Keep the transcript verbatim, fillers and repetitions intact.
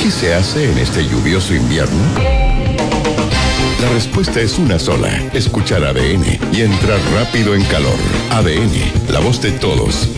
¿Qué se hace en este lluvioso invierno? La respuesta es una sola. Escuchar A D N y entrar rápido en calor. A D N, la voz de todos,